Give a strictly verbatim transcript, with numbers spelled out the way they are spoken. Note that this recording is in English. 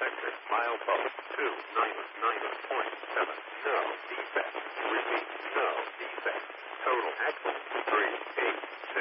sector, mile post, two, niner, niner, point seven, no defect. Repeat, no defect. Total axle, three, eight, six.